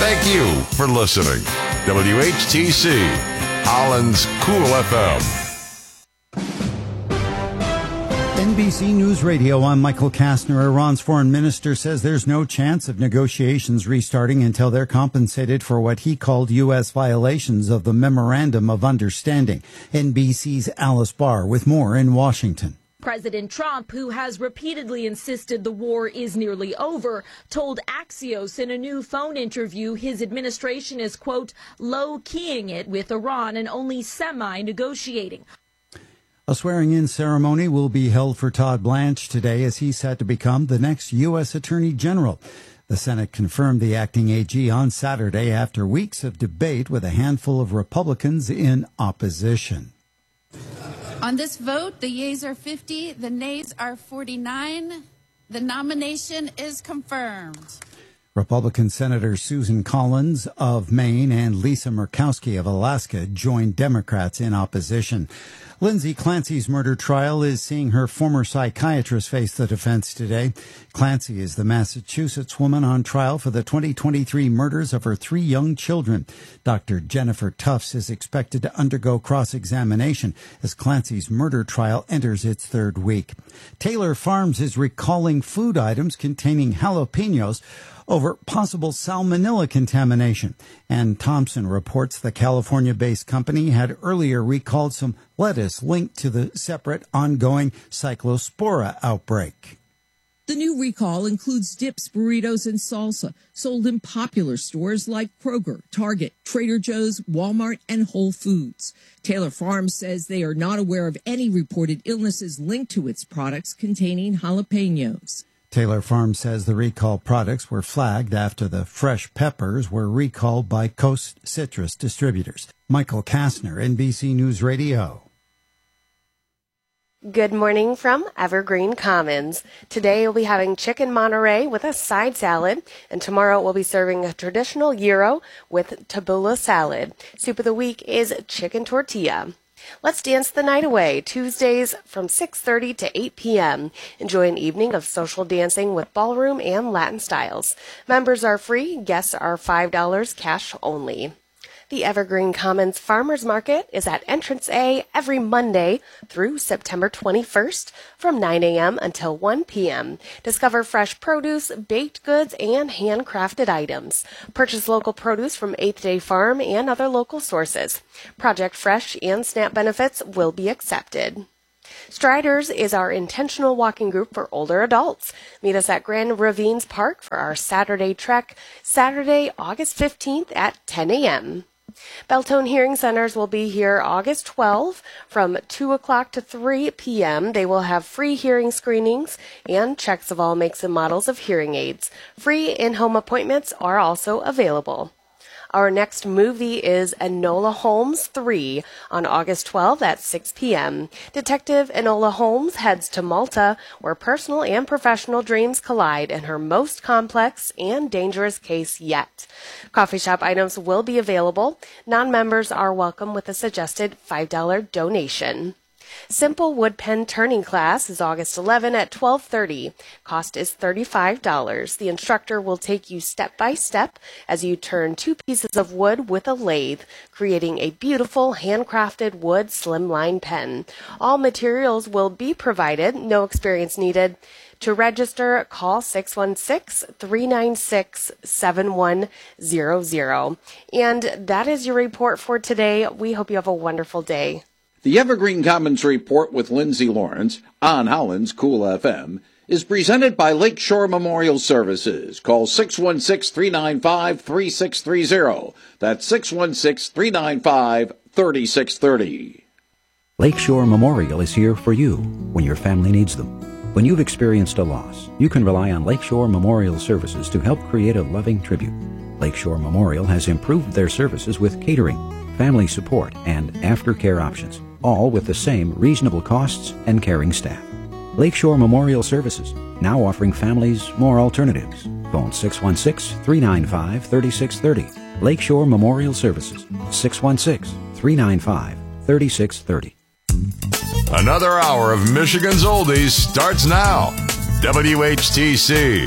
Thank you for listening. WHTC, Holland's Cool FM. NBC News Radio, I'm Michael Kastner. Iran's foreign minister says there's no chance of negotiations restarting until they're compensated for what he called U.S. violations of the Memorandum of Understanding. NBC's Alice Barr with more in Washington. President Trump, who has repeatedly insisted the war is nearly over, told Axios in a new phone interview his administration is, quote, low-keying it with Iran and only semi-negotiating. A swearing-in ceremony will be held for Todd Blanche today as he's set to become the next U.S. Attorney General. The Senate confirmed the acting AG on Saturday after weeks of debate with a handful of Republicans in opposition. On this vote, the yeas are 50, the nays are 49. The nomination is confirmed. Republican Senator Susan Collins of Maine and Lisa Murkowski of Alaska joined Democrats in opposition. Lindsay Clancy's murder trial is seeing her former psychiatrist face the defense today. Clancy is the Massachusetts woman on trial for the 2023 murders of her 3 young children. Dr. Jennifer Tufts is expected to undergo cross-examination as Clancy's murder trial enters its 3rd week. Taylor Farms is recalling food items containing jalapenos over possible salmonella contamination. And Thompson reports the California-based company had earlier recalled some lettuce linked to the separate ongoing cyclospora outbreak. The new recall includes dips, burritos, and salsa sold in popular stores like Kroger, Target, Trader Joe's, Walmart, and Whole Foods. Taylor Farms says they are not aware of any reported illnesses linked to its products containing jalapenos. Taylor Farms says the recall products were flagged after the fresh peppers were recalled by Coast Citrus distributors. Michael Kastner, NBC News Radio. Good morning from Evergreen Commons. Today we'll be having chicken Monterey with a side salad, and tomorrow we'll be serving a traditional gyro with tabbouleh salad. Soup of the week is chicken tortilla. Let's dance the night away, Tuesdays from 6:30 to 8 p.m. Enjoy an evening of social dancing with ballroom and Latin styles. Members are free, guests are $5, cash only. The Evergreen Commons Farmers Market is at Entrance A every Monday through September 21st from 9 a.m. until 1 p.m. Discover fresh produce, baked goods, and handcrafted items. Purchase local produce from 8th Day Farm and other local sources. Project Fresh and SNAP benefits will be accepted. Striders is our intentional walking group for older adults. Meet us at Grand Ravines Park for our Saturday trek, Saturday, August 15th at 10 a.m. Beltone Hearing Centers will be here August 12 from 2 o'clock to 3 p.m. They will have free hearing screenings and checks of all makes and models of hearing aids. Free in-home appointments are also available. Our next movie is Enola Holmes 3 on August 12th at 6 p.m. Detective Enola Holmes heads to Malta, where personal and professional dreams collide in her most complex and dangerous case yet. Coffee shop items will be available. Non-members are welcome with a suggested $5 donation. Simple Wood Pen Turning class is August 11 at 12:30. Cost is $35. The instructor will take you step by step as you turn 2 pieces of wood with a lathe, creating a beautiful handcrafted wood slimline pen. All materials will be provided, no experience needed. To register, call 616-396-7100. And that is your report for today. We hope you have a wonderful day. The Evergreen Commons Report with Lindsay Lawrence on Holland's Cool FM is presented by Lakeshore Memorial Services. Call 616-395-3630. That's 616-395-3630. Lakeshore Memorial is here for you when your family needs them. When you've experienced a loss, you can rely on Lakeshore Memorial Services to help create a loving tribute. Lakeshore Memorial has improved their services with catering, family support, and aftercare options, all with the same reasonable costs and caring staff. Lakeshore Memorial Services, now offering families more alternatives. Phone 616-395-3630. Lakeshore Memorial Services, 616-395-3630. Another hour of Michigan's Oldies starts now. WHTC.